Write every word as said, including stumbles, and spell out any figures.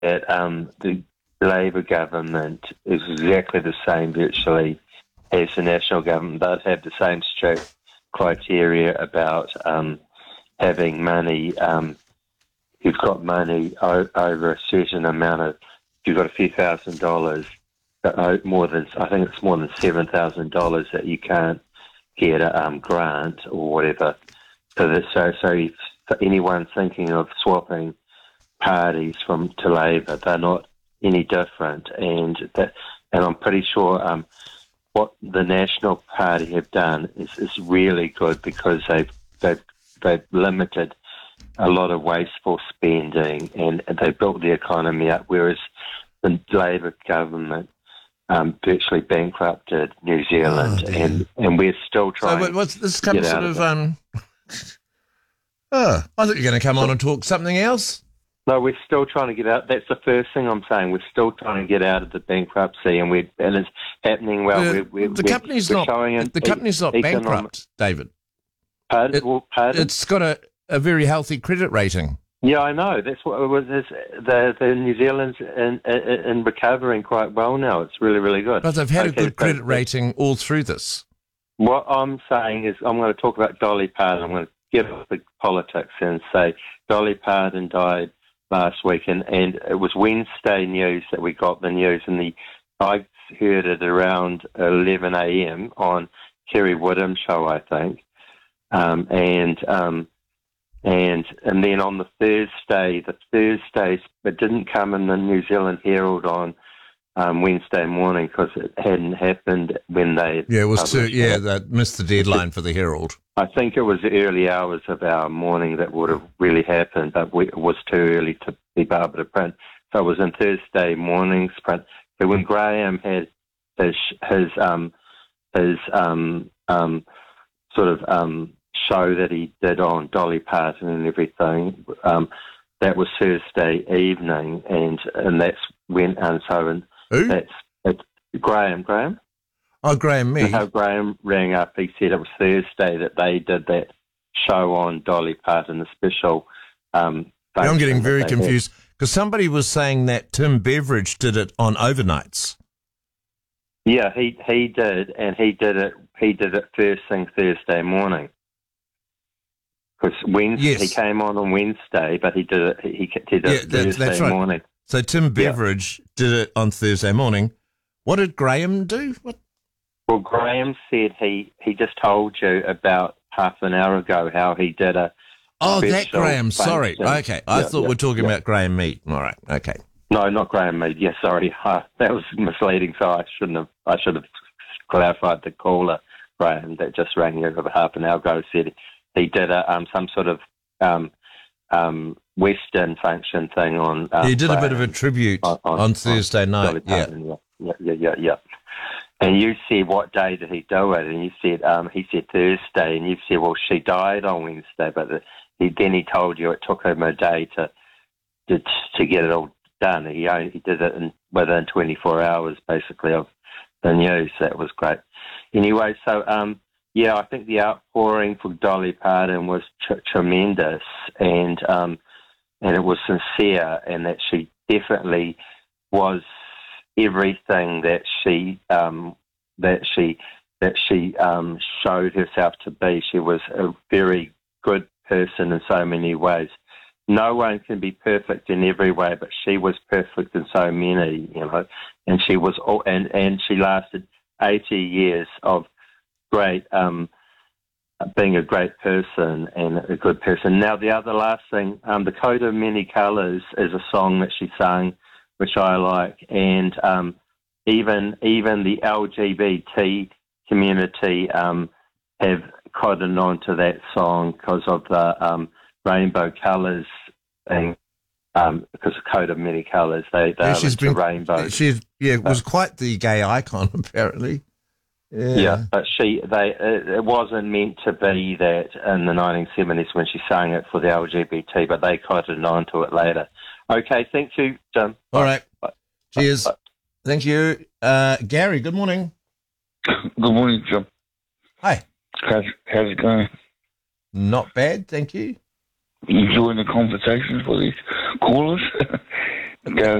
that um, the Labor government is exactly the same virtually as the National government. They'd have the same strict criteria about um, having money. Um, you've got money o- over a certain amount of, you've got a few thousand dollars, uh, more than, I think it's more than seven thousand dollars that you can't get a um, grant or whatever. So, that, so, so if for anyone thinking of swapping parties from to Labor, they're not any different. And that, and I'm pretty sure um, what the National Party have done is, is really good, because they've, they've, they've limited a lot of wasteful spending, and, and they built the economy up, whereas the Labor government um, virtually bankrupted New Zealand, oh, and, and we're still trying. So what's this to come get sort out of? of um, oh, I thought you were going to come on and talk something else. No, we're still trying to get out. That's the first thing I'm saying. We're still trying to get out of the bankruptcy, and we and it's happening well. Uh, we're, we're, the we're, company's we're not. showing an The company's not economic, bankrupt, David. Pardon? It, well, pardon? It's got a, a very healthy credit rating. Yeah, I know. That's what it was. It's, the the New Zealand's in, in, in recovering quite well now. It's really, really good. But they've had okay, a good so credit rating all through this. What I'm saying is, I'm going to talk about Dolly Parton. I'm going to get off the politics and say Dolly Parton died last week, and, and it was Wednesday news that we got the news, and the I heard it around eleven a.m. on Kerry Woodham's show, I think, um, and um, and and then on the Thursday, the Thursday, it didn't come in the New Zealand Herald on um, Wednesday morning because it hadn't happened when they yeah it was too, yeah it. that missed the deadline for the Herald. I think it was the early hours of our morning that would have really happened, but we, it was too early to be able to print. So it was in Thursday morning's print. But when Graham had his his um, his um, um, sort of um, show that he did on Dolly Parton and everything, um, that was Thursday evening, and and that's when and so and Who? that's it's Graham Graham. Oh, Graham me. How Graham rang up, he said it was Thursday that they did that show on Dolly Parton, the special. Um, Yeah, I'm getting very had. confused because somebody was saying that Tim Beveridge did it on overnights. Yeah, he he did, and he did it. He did it first thing Thursday morning. Because Wednesday Yes. he came on on Wednesday, but he did it. He did it Yeah, that's- Thursday that's right. morning. So Tim Beveridge yeah. did it on Thursday morning. What did Graham do? What? Well, Graham said he, he just told you about half an hour ago how he did a. Oh, that Graham. function. Sorry. Okay. I yeah, thought yeah, we are talking yeah. about Graham Mead. All right. Okay. No, not Graham Mead. Yes, sorry. Uh, that was misleading, so I shouldn't have I should have clarified the caller, Graham, that just rang you over half an hour ago, said he did a, um, some sort of um, um, Western function thing on. Um, he did Graham, a bit of a tribute on, on, on Thursday on night. Yeah. yeah. yeah, yeah, yeah, yeah. And you said, what day did he do it? And you said, um, he said Thursday. And you said, well, she died on Wednesday. But the, he, then he told you it took him a day to to, to get it all done. He only, he did it in, within twenty-four hours, basically, of the news. That was great. Anyway, so, um, yeah, I think the outpouring for Dolly Parton was tr- tremendous. And, um, and it was sincere, and that she definitely was everything that she um, that she that she um, showed herself to be. She was a very good person in so many ways. No one can be perfect in every way, but she was perfect in so many, you know. And she was, all, and and she lasted eighty years of great um, being a great person and a good person. Now, the other last thing, um, the Coat of Many Colours is a song that she sang, which I like, and um, even even the L G B T community um, have cottoned on to that song because of the um, rainbow colours thing, um, because of Coat of Many Colours. They, they yeah, are she's into been, rainbow. She's yeah, was quite the gay icon apparently. Yeah. yeah, but she they it, it wasn't meant to be that in the nineteen seventies when she sang it for the L G B T, but they cottoned on to it later. Okay, thank you, Jim. All right. Bye. Cheers. Bye. Thank you. Uh, Gary, good morning. Good morning, Jim. Hi. How's, how's it going? Not bad, thank you. Enjoying the conversations with these callers? Go.